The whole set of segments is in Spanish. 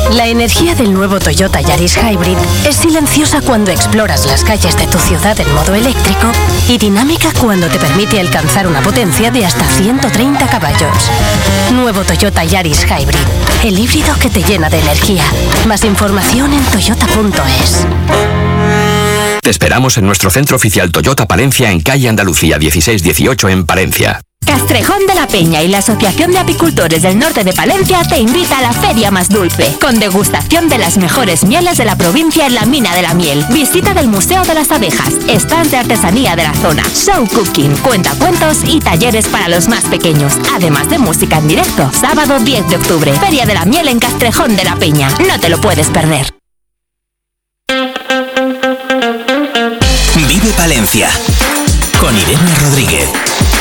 La energía del nuevo Toyota Yaris Hybrid es silenciosa cuando exploras las calles de tu ciudad en modo eléctrico y dinámica cuando te permite alcanzar una potencia de hasta 130 caballos. Nuevo Toyota Yaris Hybrid, el híbrido que te llena de energía. Más información en toyota.es. Te esperamos en nuestro centro oficial Toyota Palencia en calle Andalucía 1618 en Palencia. Castrejón de la Peña y la Asociación de Apicultores del Norte de Palencia te invita a la Feria Más Dulce, con degustación de las mejores mieles de la provincia en la Mina de la Miel, visita del Museo de las Abejas, stands de artesanía de la zona, show cooking, cuentacuentos y talleres para los más pequeños, además de música en directo. Sábado 10 de octubre, Feria de la Miel en Castrejón de la Peña. No te lo puedes perder. Vive Palencia con Irene Rodríguez.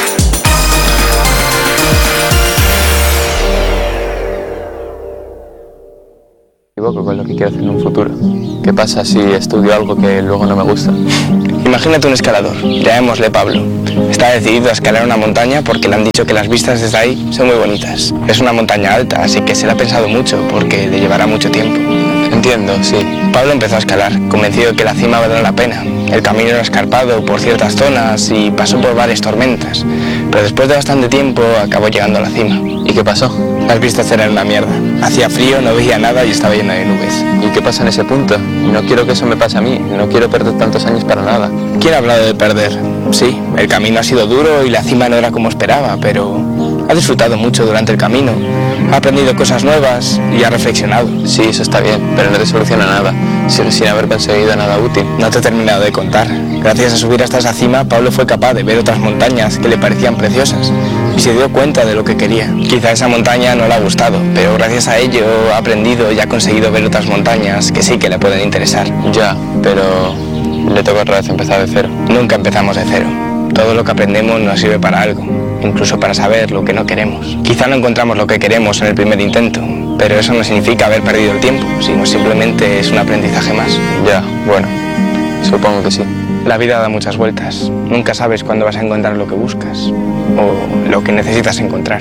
Con lo que quiero hacer en un futuro. ¿Qué pasa si estudio algo que luego no me gusta? Imagínate un escalador, llamémosle Pablo. Está decidido a escalar una montaña porque le han dicho que las vistas desde ahí son muy bonitas. Es una montaña alta, así que se le ha pensado mucho porque le llevará mucho tiempo. Entiendo, sí. Pablo empezó a escalar, convencido de que la cima valdrá la pena. El camino era escarpado por ciertas zonas y pasó por varias tormentas. Pero después de bastante tiempo acabó llegando a la cima. ¿Y qué pasó? Las vistas eran una mierda. Hacía frío, no veía nada y estaba lleno de nubes. ¿Y qué pasa en ese punto? No quiero que eso me pase a mí. No quiero perder tantos años para nada. ¿Quién ha hablado de perder? Sí, el camino ha sido duro y la cima no era como esperaba, pero ha disfrutado mucho durante el camino. Ha aprendido cosas nuevas y ha reflexionado. Sí, eso está bien, pero no te soluciona nada. Sin haber conseguido nada útil. No te he terminado de contar. Gracias a subir hasta esa cima, Pablo fue capaz de ver otras montañas que le parecían preciosas y se dio cuenta de lo que quería. Quizá esa montaña no le ha gustado, pero gracias a ello ha aprendido y ha conseguido ver otras montañas que sí que le pueden interesar. Ya, pero le toca otra vez empezar de cero. Nunca empezamos de cero. Todo lo que aprendemos nos sirve para algo, incluso para saber lo que no queremos. Quizá no encontramos lo que queremos en el primer intento, pero eso no significa haber perdido el tiempo, sino simplemente es un aprendizaje más. Ya, bueno, supongo que sí. La vida da muchas vueltas. Nunca sabes cuándo vas a encontrar lo que buscas o lo que necesitas encontrar.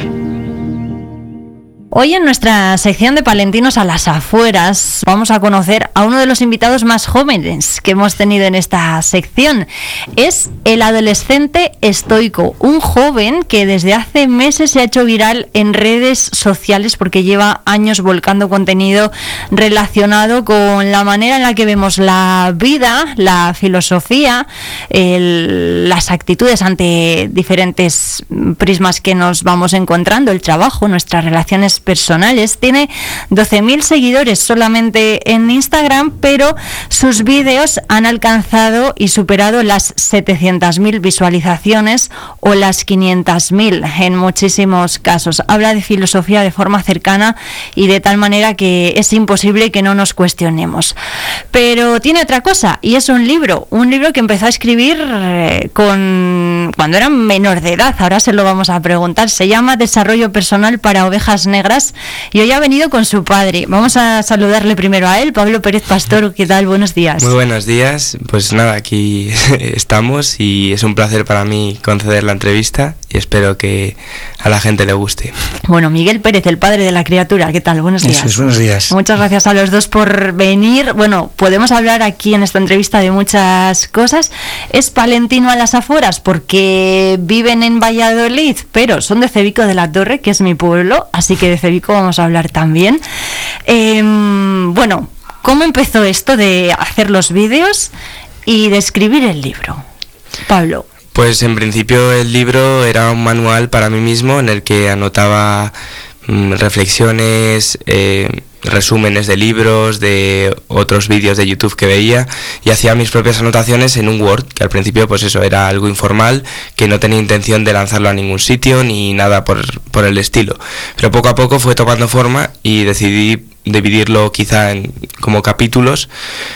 Hoy en nuestra sección de Palentinos a las afueras vamos a conocer a uno de los invitados más jóvenes que hemos tenido en esta sección. Es el adolescente estoico, un joven que desde hace meses se ha hecho viral en redes sociales porque lleva años volcando contenido relacionado con la manera en la que vemos la vida, la filosofía, las actitudes ante diferentes prismas que nos vamos encontrando, el trabajo, nuestras relaciones personales. Tiene 12.000 seguidores solamente en Instagram, pero sus vídeos han alcanzado y superado las 700.000 visualizaciones o las 500.000 en muchísimos casos. Habla de filosofía de forma cercana y de tal manera que es imposible que no nos cuestionemos. Pero tiene otra cosa, y es un libro que empezó a escribir cuando era menor de edad. Ahora se lo vamos a preguntar. Se llama Desarrollo Personal para Ovejas Negras y hoy ha venido con su padre. Vamos a saludarle primero a él. Pablo Pérez Pastor, ¿qué tal? Buenos días. Muy buenos días. Pues nada, aquí estamos y es un placer para mí conceder la entrevista y espero que a la gente le guste. Bueno, Miguel Pérez, el padre de la criatura, ¿qué tal? Buenos días. Eso es, buenos días. Muchas gracias a los dos por venir. Bueno, podemos hablar aquí en esta entrevista de muchas cosas. Es palentino a las afueras porque viven en Valladolid, pero son de Cebico de la Torre, que es mi pueblo, así que de Cebico vamos a hablar también. Bueno, ¿cómo empezó esto de hacer los vídeos y de escribir el libro? Pablo. Pues en principio el libro era un manual para mí mismo en el que anotaba reflexiones, resúmenes de libros, de otros vídeos de YouTube que veía y hacía mis propias anotaciones en un Word, que al principio pues eso era algo informal, que no tenía intención de lanzarlo a ningún sitio ni nada por el estilo, pero poco a poco fue tomando forma y decidí dividirlo quizá como capítulos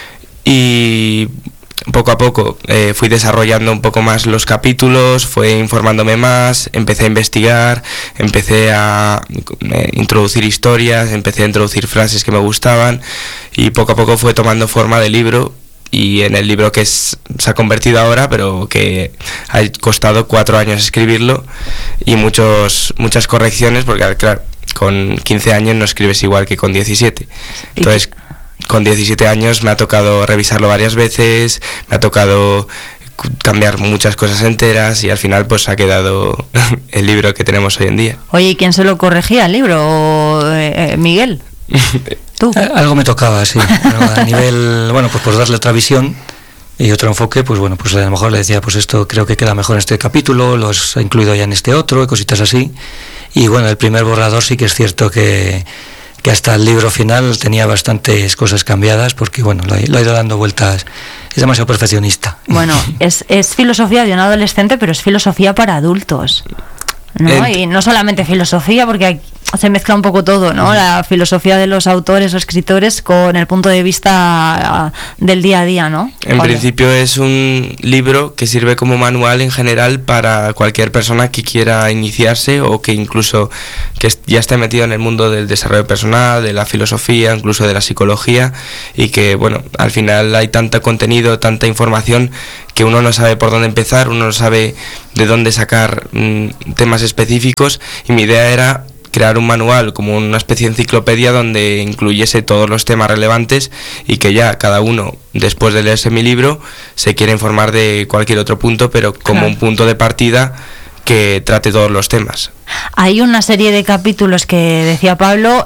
y poco a poco fui desarrollando un poco más los capítulos, fue informándome más, empecé a investigar, empecé a introducir historias, empecé a introducir frases que me gustaban y poco a poco fue tomando forma de libro y en el libro que se ha convertido ahora, pero que ha costado 4 años escribirlo y muchas correcciones porque claro, con 15 años no escribes igual que con 17. Entonces, con 17 años me ha tocado revisarlo varias veces, me ha tocado cambiar muchas cosas enteras y al final pues ha quedado el libro que tenemos hoy en día. Oye, ¿y quién se lo corregía el libro? Miguel. ¿Tú? Algo me tocaba, sí. Bueno, a nivel, bueno, pues por darle otra visión y otro enfoque, pues bueno, pues a lo mejor le decía, pues esto creo que queda mejor en este capítulo, lo has incluido ya en este otro, y cositas así. Y bueno, el primer borrador sí que es cierto que hasta el libro final tenía bastantes cosas cambiadas, porque bueno, lo ha ido dando vueltas. Es demasiado perfeccionista. Bueno, es filosofía de un adolescente, pero es filosofía para adultos, ¿no? Y no solamente filosofía, porque se mezcla un poco todo, ¿no? La filosofía de los autores o escritores con el punto de vista del día a día, ¿no? En principio es un libro que sirve como manual en general para cualquier persona que quiera iniciarse o que incluso que ya esté metido en el mundo del desarrollo personal, de la filosofía, incluso de la psicología, y que, bueno, al final hay tanto contenido, tanta información que uno no sabe por dónde empezar, uno no sabe de dónde sacar temas específicos, y mi idea era crear un manual como una especie de enciclopedia donde incluyese todos los temas relevantes y que ya cada uno, después de leerse mi libro, se quiera informar de cualquier otro punto, pero como un punto de partida que trate todos los temas. Hay una serie de capítulos que decía Pablo,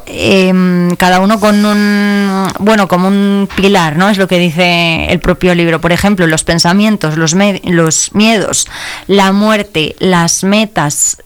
cada uno con un, bueno, como un pilar, ¿no? Es lo que dice el propio libro. Por ejemplo, los pensamientos, los miedos, la muerte, las metas,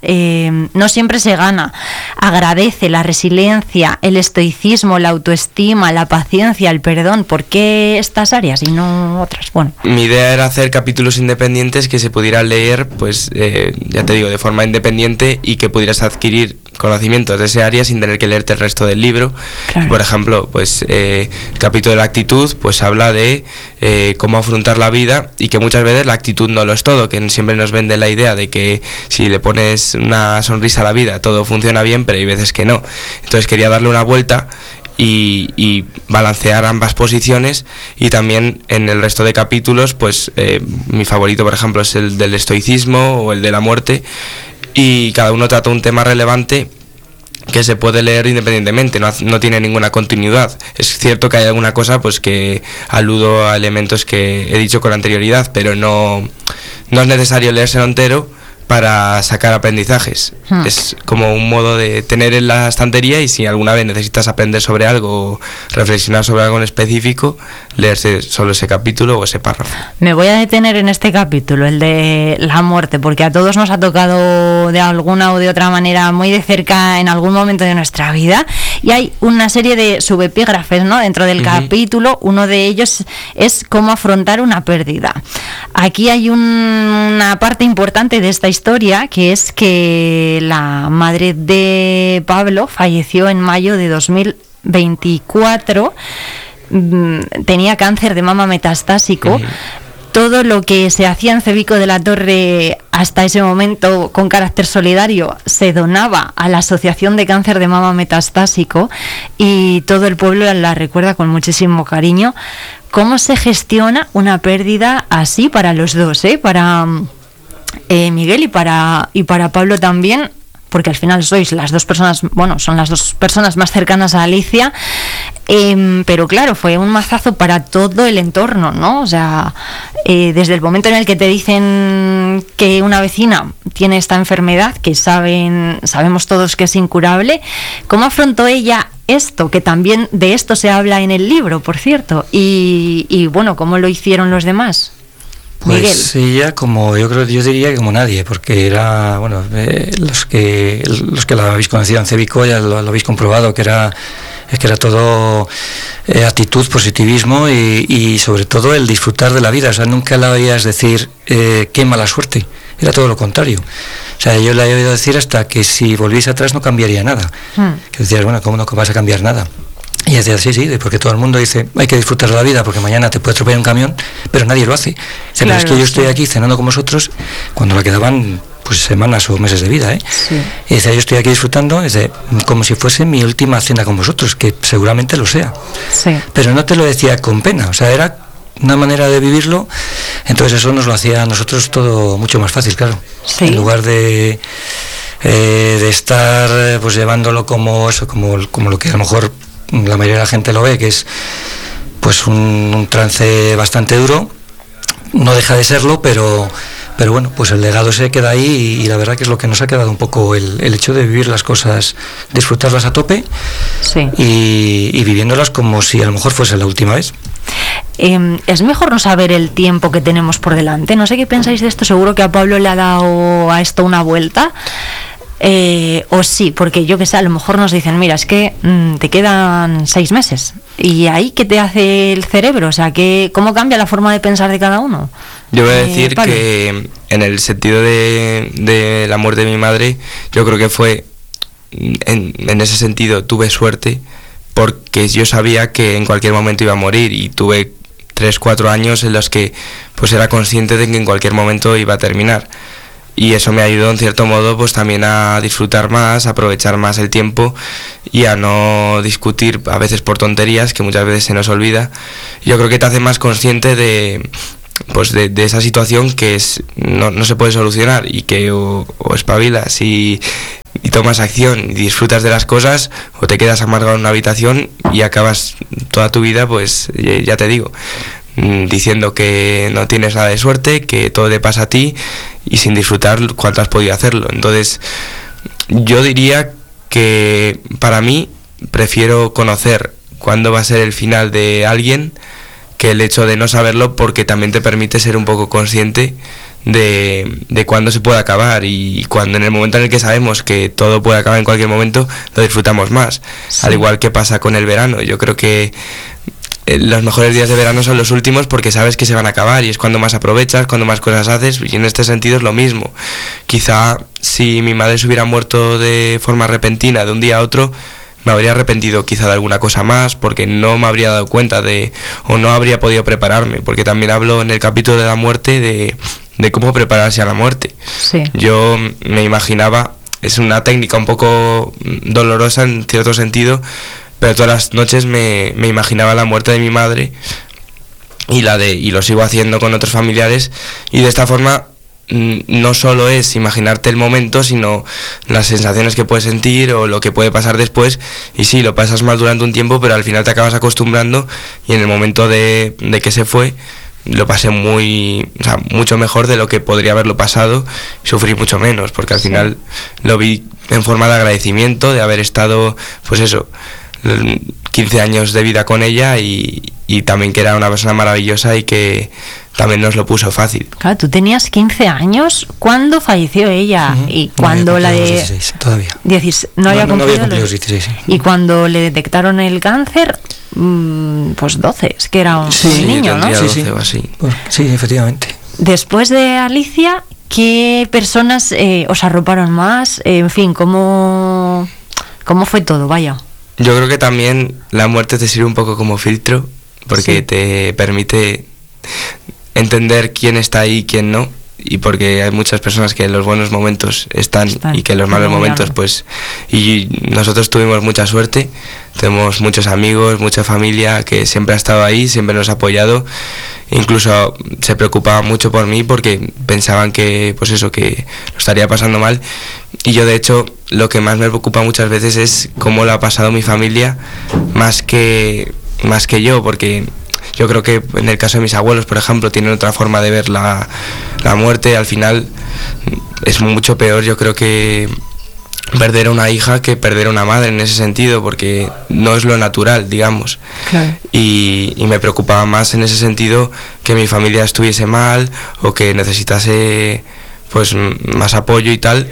no siempre se gana. Agradece, la resiliencia, el estoicismo, la autoestima, la paciencia, el perdón. ¿Por qué estas áreas y no otras? Bueno. Mi idea era hacer capítulos independientes que se pudieran leer, pues, ya te digo, de forma independiente, y que pudieras adquirir conocimientos de ese área sin tener que leerte el resto del libro. Claro. Por ejemplo, pues el capítulo de la actitud pues habla de cómo afrontar la vida, y que muchas veces la actitud no lo es todo, que siempre nos vende la idea de que si le pones una sonrisa a la vida todo funciona bien, pero hay veces que no. Entonces quería darle una vuelta y balancear ambas posiciones, y también en el resto de capítulos pues mi favorito, por ejemplo, es el del estoicismo o el de la muerte, y cada uno trata un tema relevante que se puede leer independientemente, no tiene ninguna continuidad. Es cierto que hay alguna cosa pues que aludo a elementos que he dicho con anterioridad, pero no es necesario leérselo entero para sacar aprendizajes. Es como un modo de tener en la estantería, y si alguna vez necesitas aprender sobre algo o reflexionar sobre algo en específico, leerse solo ese capítulo o ese párrafo. Me voy a detener en este capítulo, el de la muerte, porque a todos nos ha tocado de alguna o de otra manera muy de cerca en algún momento de nuestra vida, y hay una serie de subepígrafes, ¿no?, dentro del capítulo. Uno de ellos es cómo afrontar una pérdida. Aquí hay una parte importante de esta historia, que es que la madre de Pablo falleció en mayo de 2024, tenía cáncer de mama metastásico. Todo lo que se hacía en Cebico de la Torre hasta ese momento con carácter solidario se donaba a la Asociación de Cáncer de Mama Metastásico, y todo el pueblo la recuerda con muchísimo cariño. ¿Cómo se gestiona una pérdida así para los dos, para Miguel y para Pablo también? Porque al final sois las dos personas, bueno, son las dos personas más cercanas a Alicia, pero claro, fue un mazazo para todo el entorno, ¿no? O sea, desde el momento en el que te dicen que una vecina tiene esta enfermedad, que sabemos todos que es incurable, ¿cómo afrontó ella esto? Que también de esto se habla en el libro, por cierto, y bueno, ¿cómo lo hicieron los demás? Pues ella, yo diría que como nadie, porque era, bueno, los que la habéis conocido en Cebico ya lo habéis comprobado, que era todo actitud, positivismo y sobre todo el disfrutar de la vida. O sea, nunca la oías decir qué mala suerte, era todo lo contrario. O sea, yo la he oído decir hasta que si volviese atrás no cambiaría nada. Que decías, bueno, ¿cómo no vas a cambiar nada? Y decía, sí, porque todo el mundo dice, hay que disfrutar de la vida porque mañana te puede atropellar un camión, pero nadie lo hace. Claro, pero es que yo estoy aquí cenando con vosotros cuando le quedaban pues semanas o meses de vida, Sí. Y decía, yo estoy aquí disfrutando, como si fuese mi última cena con vosotros, que seguramente lo sea. Sí. Pero no te lo decía con pena, o sea, era una manera de vivirlo. Entonces eso nos lo hacía a nosotros todo mucho más fácil, claro. Sí. En lugar de de estar pues llevándolo como eso, como lo que a lo mejor la mayoría de la gente lo ve, que es pues un trance bastante duro. No deja de serlo, pero bueno, pues el legado se queda ahí, y la verdad que es lo que nos ha quedado un poco el hecho de vivir las cosas, disfrutarlas a tope, sí, y viviéndolas como si a lo mejor fuese la última vez. Es mejor no saber el tiempo que tenemos por delante. No sé qué pensáis de esto, seguro que a Pablo le ha dado a esto una vuelta. O sí, porque yo que sé, a lo mejor nos dicen, mira, es que te quedan 6 meses. ¿Y ahí qué te hace el cerebro? O sea, ¿cómo cambia la forma de pensar de cada uno? Yo voy a decir Pablo, que en el sentido de la muerte de mi madre, yo creo que fue, en ese sentido, tuve suerte, porque yo sabía que en cualquier momento iba a morir, y tuve 3-4 años en los que pues era consciente de que en cualquier momento iba a terminar. Y eso me ayudó en cierto modo pues también a disfrutar más, a aprovechar más el tiempo y a no discutir a veces por tonterías, que muchas veces se nos olvida. Yo creo que te hace más consciente de esa situación que no se puede solucionar, y que o espabilas y tomas acción y disfrutas de las cosas, o te quedas amargado en una habitación y acabas toda tu vida, pues ya te digo, diciendo que no tienes nada de suerte, que todo te pasa a ti, y sin disfrutar cuánto has podido hacerlo. Entonces yo diría que para mí prefiero conocer cuándo va a ser el final de alguien que el hecho de no saberlo, porque también te permite ser un poco consciente de cuándo se puede acabar, y cuando en el momento en el que sabemos que todo puede acabar en cualquier momento, lo disfrutamos más. Sí. Al igual que pasa con el verano, yo creo que los mejores días de verano son los últimos, porque sabes que se van a acabar y es cuando más aprovechas, cuando más cosas haces, y en este sentido es lo mismo. Quizá si mi madre se hubiera muerto de forma repentina de un día a otro, me habría arrepentido quizá de alguna cosa más, porque no me habría dado cuenta o no habría podido prepararme, porque también hablo en el capítulo de la muerte de cómo prepararse a la muerte. Sí. Yo me imaginaba, es una técnica un poco dolorosa en cierto sentido, pero todas las noches me imaginaba la muerte de mi madre, y lo sigo haciendo con otros familiares, y de esta forma no solo es imaginarte el momento, sino las sensaciones que puedes sentir o lo que puede pasar después, y sí, lo pasas mal durante un tiempo, pero al final te acabas acostumbrando, y en el momento de que se fue, lo pasé mucho mejor de lo que podría haberlo pasado, y sufrí mucho menos, porque al final lo vi en forma de agradecimiento de haber estado, pues eso, 15 años de vida con ella, y también que era una persona maravillosa y que también nos lo puso fácil. Claro, tú tenías 15 años cuando falleció ella, y cuando la de 16, todavía. No había cumplido los 16, sí. Y cuando le detectaron el cáncer, pues 12, es que era un niño, ¿no? Sí, o así. Sí, efectivamente. Después de Alicia, ¿qué personas os arroparon más? En fin, ¿cómo fue todo? Vaya. Yo creo que también la muerte te sirve un poco como filtro, porque te permite entender quién está ahí y quién no, y porque hay muchas personas que en los buenos momentos están y que en los malos momentos pues, y nosotros tuvimos mucha suerte, tenemos muchos amigos, mucha familia que siempre ha estado ahí, siempre nos ha apoyado, incluso se preocupaban mucho por mí porque pensaban que pues eso, que lo estaría pasando mal, y yo de hecho lo que más me preocupa muchas veces es cómo lo ha pasado mi familia, más que yo, porque yo creo que en el caso de mis abuelos, por ejemplo, tienen otra forma de ver la muerte. Al final es mucho peor, yo creo, que perder a una hija que perder a una madre en ese sentido, porque no es lo natural, digamos. Claro. Y me preocupaba más en ese sentido que mi familia estuviese mal o que necesitase pues más apoyo y tal.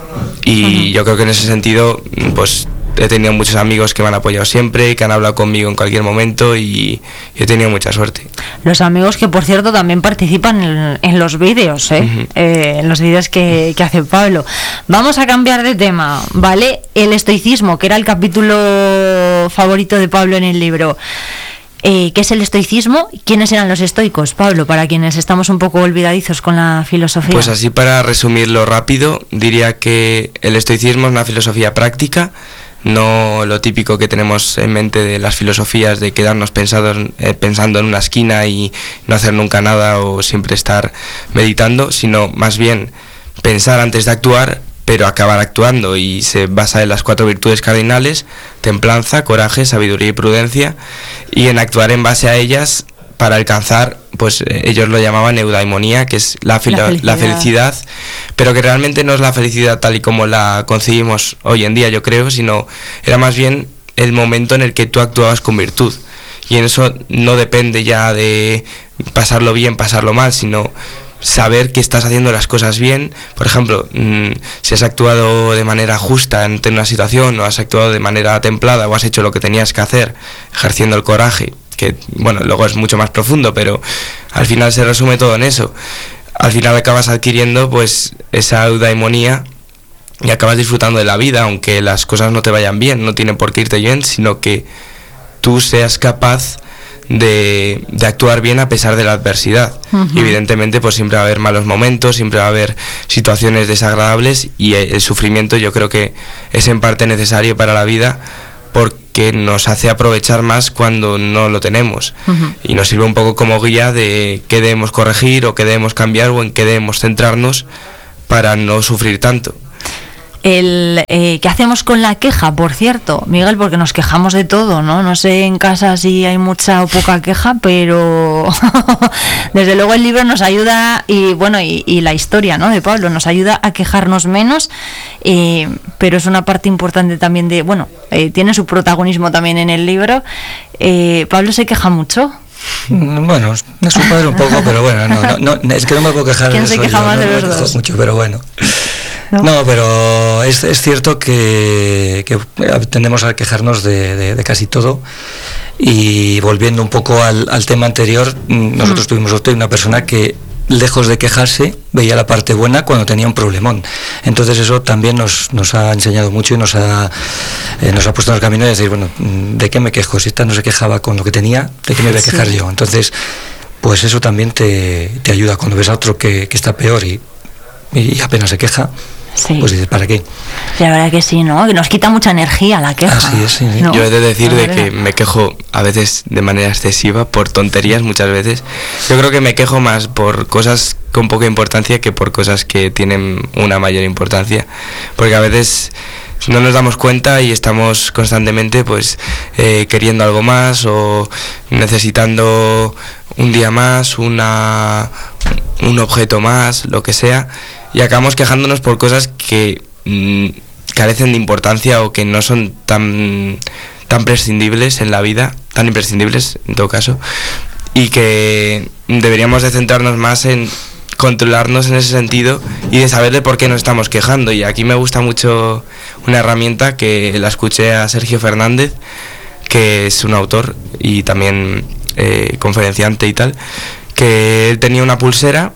Y yo creo que en ese sentido pues he tenido muchos amigos que me han apoyado siempre, que han hablado conmigo en cualquier momento, y he tenido mucha suerte. Los amigos que, por cierto, también participan en los vídeos, en los vídeos que hace Pablo. Vamos a cambiar de tema, ¿vale? El estoicismo, que era el capítulo favorito de Pablo en el libro. ¿Qué es el estoicismo? ¿Quiénes eran los estoicos, Pablo, para quienes estamos un poco olvidadizos con la filosofía? Pues así, para resumirlo rápido, diría que el estoicismo es una filosofía práctica, no lo típico que tenemos en mente de las filosofías de quedarnos pensando en una esquina y no hacer nunca nada o siempre estar meditando, sino más bien pensar antes de actuar pero acabar actuando, y se basa en las 4 virtudes cardinales: templanza, coraje, sabiduría y prudencia, y en actuar en base a ellas para alcanzar, pues ellos lo llamaban eudaimonía, que es la felicidad, pero que realmente no es la felicidad tal y como la concebimos hoy en día, yo creo, sino era más bien el momento en el que tú actuabas con virtud, y en eso no depende ya de pasarlo bien, pasarlo mal, sino saber que estás haciendo las cosas bien. Por ejemplo, si has actuado de manera justa ante una situación, o has actuado de manera templada, o has hecho lo que tenías que hacer, ejerciendo el coraje, que bueno, luego es mucho más profundo, pero al final se resume todo en eso. Al final acabas adquiriendo pues esa eudaimonía y acabas disfrutando de la vida, aunque las cosas no te vayan bien, no tienen por qué irte bien, sino que tú seas capaz de actuar bien a pesar de la adversidad. Y evidentemente pues siempre va a haber malos momentos, siempre va a haber situaciones desagradables, y el sufrimiento yo creo que es en parte necesario para la vida, porque nos hace aprovechar más cuando no lo tenemos, y nos sirve un poco como guía de qué debemos corregir o qué debemos cambiar o en qué debemos centrarnos para no sufrir tanto. ¿Qué hacemos con la queja, por cierto, Miguel? Porque nos quejamos de todo, ¿no? No sé en casa si hay mucha o poca queja, pero desde luego el libro nos ayuda, y bueno, y la historia, ¿no?, de Pablo nos ayuda a quejarnos menos, pero es una parte importante también de, bueno, tiene su protagonismo también en el libro. Pablo se queja mucho. Bueno, es su padre un poco, pero bueno, no, es que no me puedo quejar. ¿Quién se queja más de los dos? Mucho, pero bueno. No, pero es cierto que tendemos a quejarnos de casi todo. Y volviendo un poco al tema anterior, nosotros tuvimos una persona que, lejos de quejarse, veía la parte buena cuando tenía un problemón. Entonces eso también nos ha enseñado mucho y nos ha puesto en el camino de decir, bueno, ¿de qué me quejo? Si esta no se quejaba con lo que tenía, ¿de qué me voy a quejar yo? Entonces, pues eso también te ayuda cuando ves a otro que está peor y apenas se queja. Sí. Pues dices, ¿para qué? La verdad que sí, ¿no? Que nos quita mucha energía la queja. Así es, sí. ¿No? Yo he de decir de que me quejo a veces de manera excesiva, por tonterías muchas veces. Yo creo que me quejo más por cosas con poca importancia que por cosas que tienen una mayor importancia, porque a veces no nos damos cuenta y estamos constantemente pues queriendo algo más, o necesitando un día más, un objeto más, lo que sea, y acabamos quejándonos por cosas que carecen de importancia o que no son tan prescindibles en la vida, tan imprescindibles en todo caso, y que deberíamos de centrarnos más en controlarnos en ese sentido y de saber de por qué nos estamos quejando. Y aquí me gusta mucho una herramienta que la escuché a Sergio Fernández, que es un autor y también conferenciante y tal, que él tenía una pulsera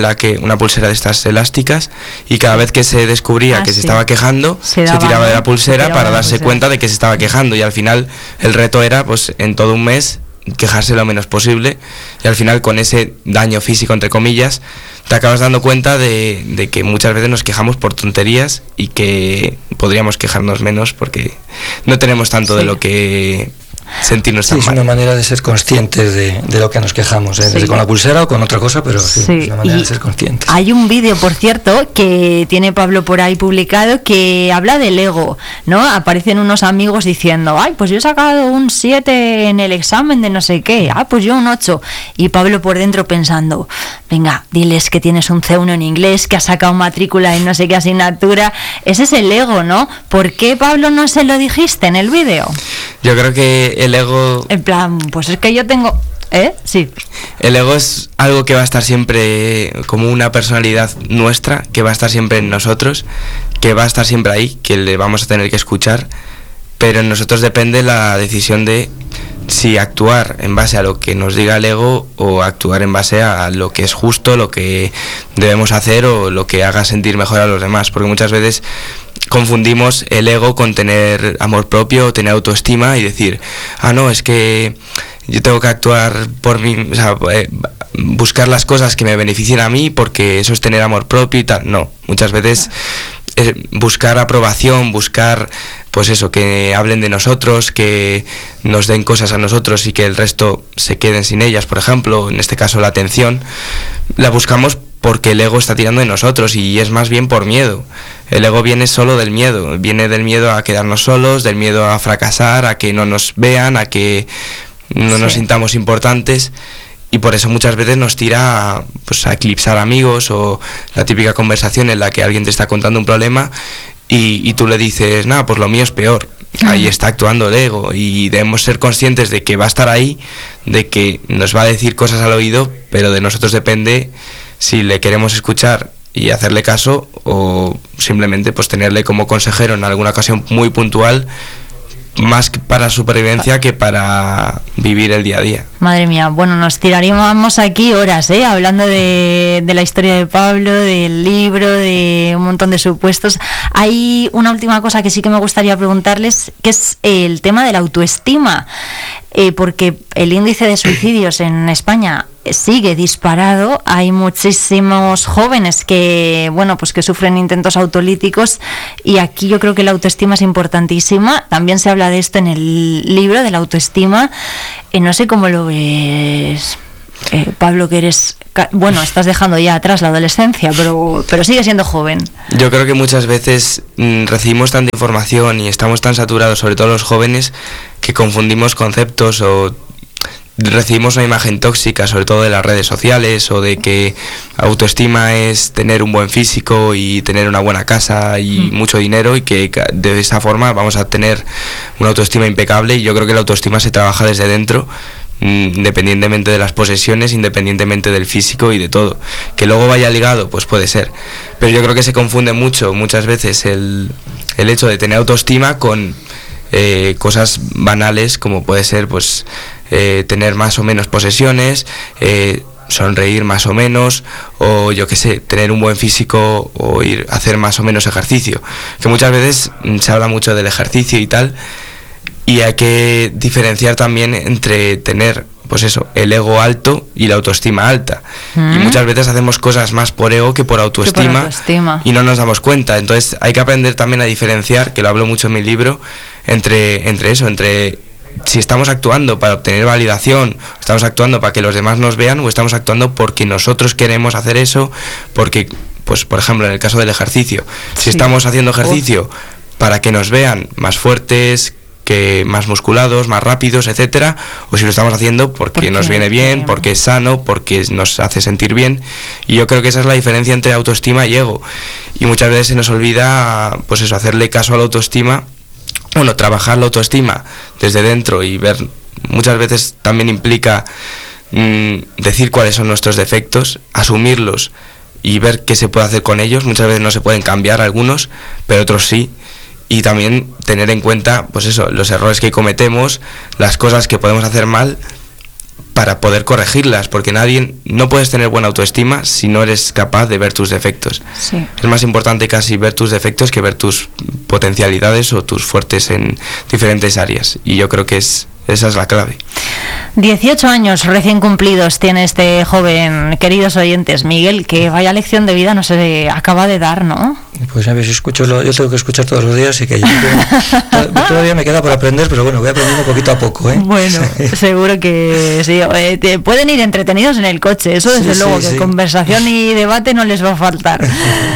de estas elásticas, y cada vez que se descubría que se estaba quejando, se tiraba de la pulsera para darse cuenta de que se estaba quejando, y al final el reto era pues en todo un mes quejarse lo menos posible, y al final con ese daño físico entre comillas te acabas dando cuenta de que muchas veces nos quejamos por tonterías y que podríamos quejarnos menos porque no tenemos tanto de lo que sentirnos tan mal. Es una manera de ser conscientes de lo que nos quejamos, desde con la pulsera o con otra cosa, pero es una manera de ser conscientes. Hay un vídeo, por cierto, que tiene Pablo por ahí publicado, que habla del ego, ¿no? Aparecen unos amigos diciendo, ay, pues yo he sacado un 7 en el examen de no sé qué, pues yo un 8, y Pablo por dentro pensando, venga, diles que tienes un C1 en inglés, que has sacado matrícula en no sé qué asignatura. Ese es el ego, ¿no? ¿Por qué, Pablo, no se lo dijiste en el vídeo? Yo creo que el ego... En plan, pues es que yo tengo... Sí. El ego es algo que va a estar siempre como una personalidad nuestra, que va a estar siempre en nosotros, que va a estar siempre ahí, que le vamos a tener que escuchar, pero en nosotros depende la decisión de si actuar en base a lo que nos diga el ego o actuar en base a lo que es justo, lo que debemos hacer o lo que haga sentir mejor a los demás, porque muchas veces confundimos el ego con tener amor propio, tener autoestima y decir, no, es que yo tengo que actuar por mí, o sea, buscar las cosas que me beneficien a mí porque eso es tener amor propio y tal. No, muchas veces buscar aprobación, buscar pues eso, que hablen de nosotros, que nos den cosas a nosotros y que el resto se queden sin ellas, por ejemplo, en este caso la atención, la buscamos porque el ego está tirando de nosotros y es más bien por miedo. El ego viene solo del miedo, viene del miedo a quedarnos solos, del miedo a fracasar, a que no nos vean, a que no nos sintamos importantes, y por eso muchas veces nos tira pues, a eclipsar amigos, o la típica conversación en la que alguien te está contando un problema y tú le dices, nada, pues lo mío es peor. Ahí está actuando el ego, y debemos ser conscientes de que va a estar ahí, de que nos va a decir cosas al oído, pero de nosotros depende si le queremos escuchar y hacerle caso, o simplemente pues tenerle como consejero en alguna ocasión muy puntual, más para supervivencia que para vivir el día a día. Madre mía, bueno, nos tiraríamos aquí horas, hablando de la historia de Pablo, del libro, de un montón de supuestos. Hay una última cosa que sí que me gustaría preguntarles, que es el tema de la autoestima, porque el índice de suicidios en España sigue disparado. Hay muchísimos jóvenes que, bueno, pues que sufren intentos autolíticos, y aquí yo creo que la autoestima es importantísima. También se habla de esto en el libro de la autoestima. No sé cómo lo ves, Pablo, que eres, bueno, estás dejando ya atrás la adolescencia, pero sigues siendo joven. Yo creo que muchas veces recibimos tanta información y estamos tan saturados, sobre todo los jóvenes, que confundimos conceptos, o recibimos una imagen tóxica, sobre todo de las redes sociales, o de que autoestima es tener un buen físico y tener una buena casa y mucho dinero, y que de esa forma vamos a tener una autoestima impecable. Y yo creo que la autoestima se trabaja desde dentro, independientemente de las posesiones, independientemente del físico y de todo. Que luego vaya ligado, pues puede ser, pero yo creo que se confunde muchas veces el hecho de tener autoestima con cosas banales, como puede ser pues tener más o menos posesiones, sonreír más o menos, o yo qué sé, tener un buen físico, o ir a hacer más o menos ejercicio, que muchas veces se habla mucho del ejercicio y tal, y hay que diferenciar también entre tener, pues eso, el ego alto y la autoestima alta. Y muchas veces hacemos cosas más por ego que por autoestima, y no nos damos cuenta. Entonces hay que aprender también a diferenciar, que lo hablo mucho en mi libro, entre eso, entre si estamos actuando para obtener validación, estamos actuando para que los demás nos vean, o estamos actuando porque nosotros queremos hacer eso, porque, pues por ejemplo, en el caso del ejercicio, si estamos haciendo ejercicio para que nos vean más fuertes, que más musculados, más rápidos, etcétera, o si lo estamos haciendo porque nos viene bien, porque es sano, porque nos hace sentir bien. Y yo creo que esa es la diferencia entre autoestima y ego. Y muchas veces se nos olvida, pues eso, hacerle caso a la autoestima. Bueno, trabajar la autoestima desde dentro y ver, muchas veces también implica decir cuáles son nuestros defectos, asumirlos y ver qué se puede hacer con ellos. Muchas veces no se pueden cambiar algunos, pero otros sí. Y también tener en cuenta, pues eso, los errores que cometemos, las cosas que podemos hacer mal, para poder corregirlas, porque no puedes tener buena autoestima si no eres capaz de ver tus defectos. Sí. Es más importante casi ver tus defectos que ver tus potencialidades o tus fuertes en diferentes áreas, y yo creo que esa es la clave. 18 años recién cumplidos tiene este joven, queridos oyentes. Miguel, que vaya lección de vida nos acaba de dar, ¿no? Pues a ver, yo tengo que escuchar todos los días, y que todavía me queda por aprender, pero bueno, voy aprendiendo poquito a poco, ¿eh? Bueno, seguro que sí. Te pueden ir entretenidos en el coche, eso desde luego, que conversación y debate no les va a faltar.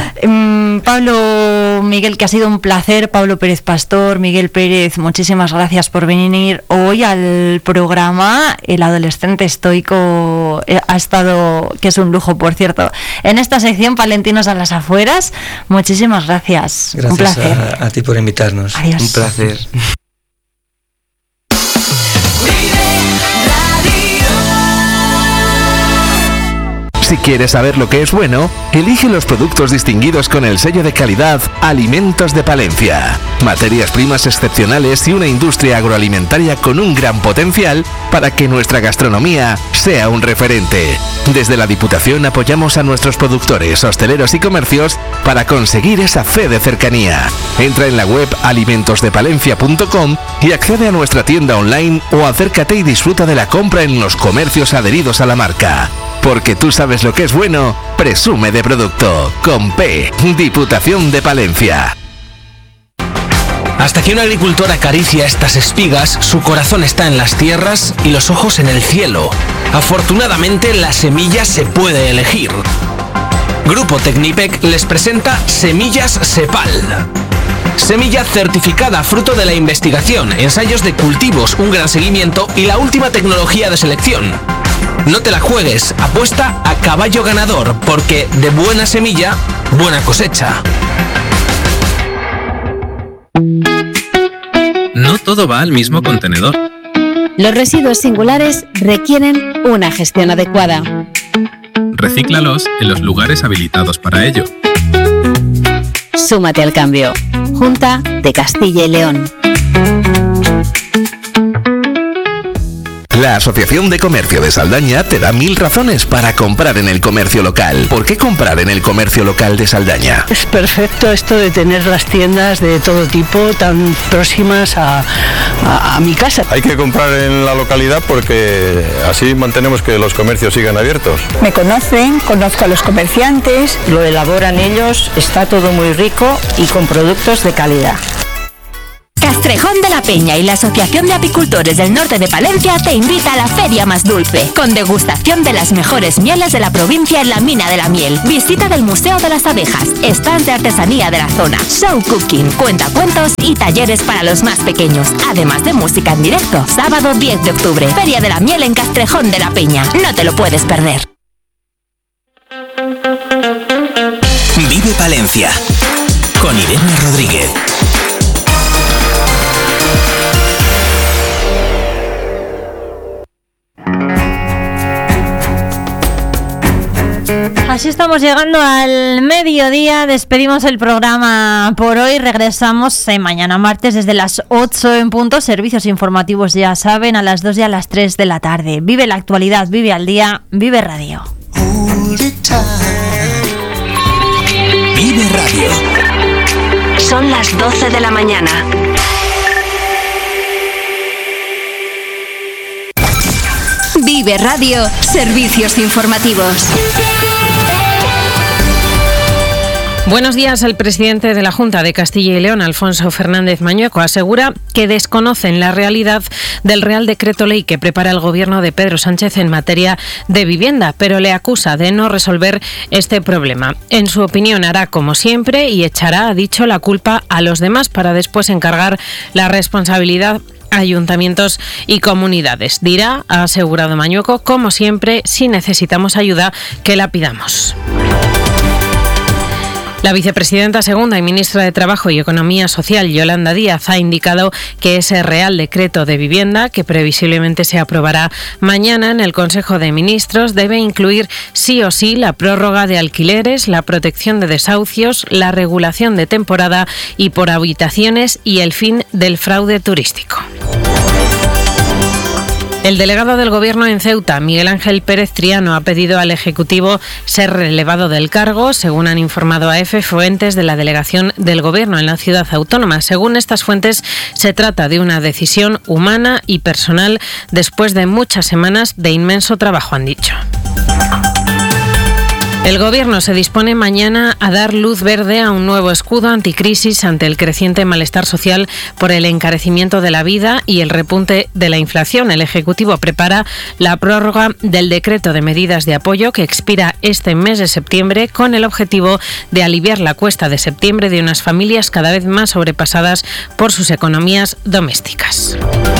Pablo, Miguel, que ha sido un placer. Pablo Pérez Pastor, Miguel Pérez, muchísimas gracias por venir hoy al programa. El adolescente estoico ha estado, que es un lujo, por cierto, en esta sección Palentinos a las afueras. Muchísimas gracias. Gracias, un placer. A ti por invitarnos. Adiós. Un placer. Si quieres saber lo que es bueno, elige los productos distinguidos con el sello de calidad Alimentos de Palencia. Materias primas excepcionales y una industria agroalimentaria con un gran potencial para que nuestra gastronomía sea un referente. Desde la Diputación apoyamos a nuestros productores, hosteleros y comercios para conseguir esa fe de cercanía. Entra en la web alimentosdepalencia.com y accede a nuestra tienda online, o acércate y disfruta de la compra en los comercios adheridos a la marca. Porque tú sabes lo que es bueno, presume de producto. Con P, Diputación de Palencia. Hasta que un agricultor acaricia estas espigas, su corazón está en las tierras y los ojos en el cielo. Afortunadamente, la semilla se puede elegir. Grupo Tecnipec les presenta Semillas Sepal. Semilla certificada fruto de la investigación, ensayos de cultivos, un gran seguimiento y la última tecnología de selección. No te la juegues, apuesta a caballo ganador, porque de buena semilla, buena cosecha. No todo va al mismo contenedor. Los residuos singulares requieren una gestión adecuada. Recíclalos en los lugares habilitados para ello. Súmate al cambio. Junta de Castilla y León. La Asociación de Comercio de Saldaña te da 1000 razones para comprar en el comercio local. ¿Por qué comprar en el comercio local de Saldaña? Es perfecto esto de tener las tiendas de todo tipo tan próximas a mi casa. Hay que comprar en la localidad porque así mantenemos que los comercios sigan abiertos. Me conocen, conozco a los comerciantes. Lo elaboran ellos, está todo muy rico y con productos de calidad. Castrejón de la Peña y la Asociación de Apicultores del Norte de Palencia te invita a la Feria Más Dulce, con degustación de las mejores mieles de la provincia en la Mina de la Miel, visita del Museo de las Abejas, stands de artesanía de la zona, show cooking, cuentacuentos y talleres para los más pequeños, además de música en directo. Sábado 10 de octubre, Feria de la Miel en Castrejón de la Peña. No te lo puedes perder. Vive Palencia, con Irene Rodríguez. Así estamos llegando al mediodía, despedimos el programa por hoy, regresamos mañana martes desde las 8 en punto, servicios informativos ya saben, a las 2 y a las 3 de la tarde. Vive la actualidad, vive al día, vive radio. Vive radio. Son las 12 de la mañana. Vive Radio, servicios informativos. Buenos días. El presidente de la Junta de Castilla y León, Alfonso Fernández Mañueco, asegura que desconocen la realidad del Real Decreto Ley que prepara el gobierno de Pedro Sánchez en materia de vivienda, pero le acusa de no resolver este problema. En su opinión, hará como siempre y echará, ha dicho, la culpa a los demás para después encargar la responsabilidad a ayuntamientos y comunidades. Dirá, ha asegurado Mañueco, como siempre, si necesitamos ayuda, que la pidamos. La vicepresidenta segunda y ministra de Trabajo y Economía Social, Yolanda Díaz, ha indicado que ese Real Decreto de Vivienda, que previsiblemente se aprobará mañana en el Consejo de Ministros, debe incluir sí o sí la prórroga de alquileres, la protección de desahucios, la regulación de temporada y por habitaciones y el fin del fraude turístico. El delegado del Gobierno en Ceuta, Miguel Ángel Pérez Triano, ha pedido al Ejecutivo ser relevado del cargo, según han informado a EFE fuentes de la delegación del Gobierno en la ciudad autónoma. Según estas fuentes, se trata de una decisión humana y personal después de muchas semanas de inmenso trabajo, han dicho. El Gobierno se dispone mañana a dar luz verde a un nuevo escudo anticrisis ante el creciente malestar social por el encarecimiento de la vida y el repunte de la inflación. El Ejecutivo prepara la prórroga del decreto de medidas de apoyo que expira este mes de septiembre con el objetivo de aliviar la cuesta de septiembre de unas familias cada vez más sobrepasadas por sus economías domésticas.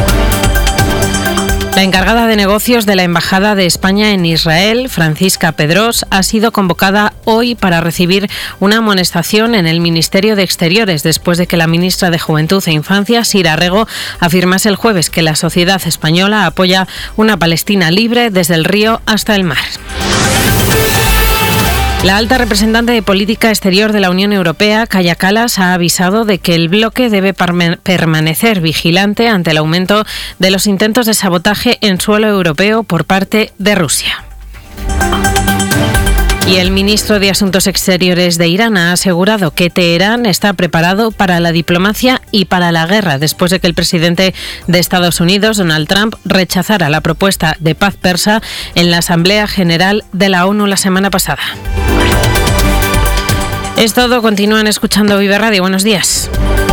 La encargada de negocios de la Embajada de España en Israel, Francisca Pedrós, ha sido convocada hoy para recibir una amonestación en el Ministerio de Exteriores después de que la ministra de Juventud e Infancia, Sira Rego, afirmase el jueves que la sociedad española apoya una Palestina libre desde el río hasta el mar. La alta representante de Política Exterior de la Unión Europea, Kaja Kallas, ha avisado de que el bloque debe permanecer vigilante ante el aumento de los intentos de sabotaje en suelo europeo por parte de Rusia. Y el ministro de Asuntos Exteriores de Irán ha asegurado que Teherán está preparado para la diplomacia y para la guerra después de que el presidente de Estados Unidos, Donald Trump, rechazara la propuesta de paz persa en la Asamblea General de la ONU la semana pasada. Es todo, continúan escuchando Vive Radio. Buenos días.